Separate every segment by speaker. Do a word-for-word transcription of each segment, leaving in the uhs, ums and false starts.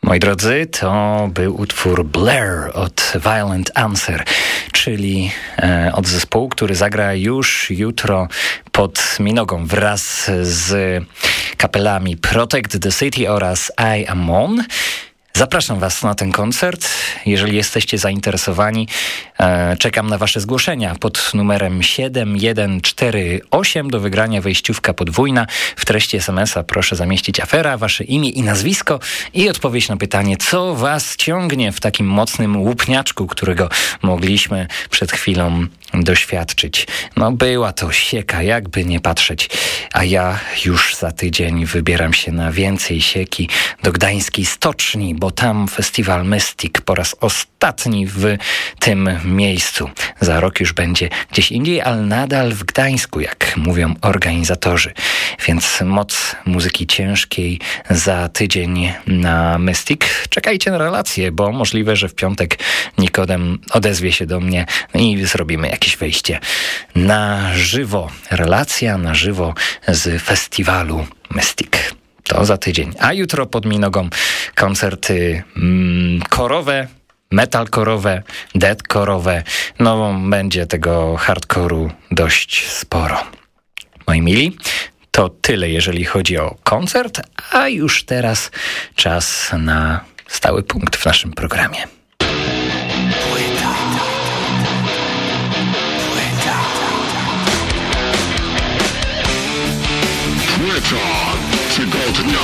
Speaker 1: Moi drodzy, to był utwór Blair od Violent Answer, czyli e, od zespołu, który zagra już jutro pod Minogą wraz z kapelami Protect the City oraz I Am On. Zapraszam Was na ten koncert. Jeżeli jesteście zainteresowani, e, czekam na Wasze zgłoszenia pod numerem siedem jeden cztery osiem do wygrania wejściówka podwójna. W treści es em es a proszę zamieścić afera, Wasze imię i nazwisko i odpowiedź na pytanie, co Was ciągnie w takim mocnym łupniaczku, którego mogliśmy przed chwilą doświadczyć. No była to sieka, jakby nie patrzeć. A ja już za tydzień wybieram się na więcej sieki do gdańskiej Stoczni, bo tam festiwal Mystic po raz ostatni w tym miejscu. Za rok już będzie gdzieś indziej, ale nadal w Gdańsku, jak mówią organizatorzy. Więc moc muzyki ciężkiej za tydzień na Mystic. Czekajcie na relację, bo możliwe, że w piątek Nikodem odezwie się do mnie i zrobimy jakieś wejście na żywo. Relacja na żywo z festiwalu Mystic. To za tydzień. A jutro pod Minogą koncerty mm, korowe, metalkorowe, deathkorowe. No będzie tego hardkoru dość sporo. Moi mili, to tyle jeżeli chodzi o koncert, a już teraz czas na stały punkt w naszym programie. Tygodnia.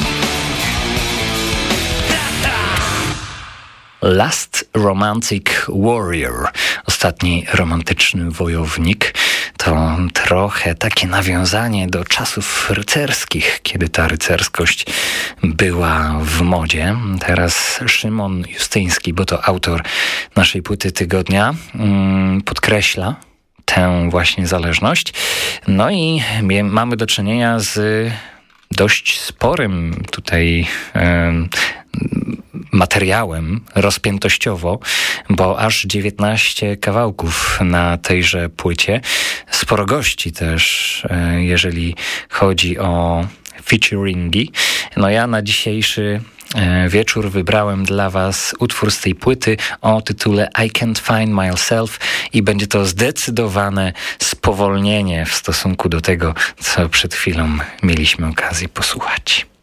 Speaker 1: Last Romantic Warrior, ostatni romantyczny wojownik, to trochę takie nawiązanie do czasów rycerskich, kiedy ta rycerskość była w modzie. Teraz Szymon Justyński, bo to autor naszej płyty tygodnia, podkreśla tę właśnie zależność. No i mamy do czynienia z dość sporym tutaj e, materiałem rozpiętościowo, bo aż dziewiętnaście kawałków na tejże płycie. Sporo gości też, e, jeżeli chodzi o featuringi. No ja na dzisiejszy wieczór wybrałem dla Was utwór z tej płyty o tytule I Can't Find Myself i będzie to zdecydowane spowolnienie w stosunku do tego, co przed chwilą mieliśmy okazję posłuchać.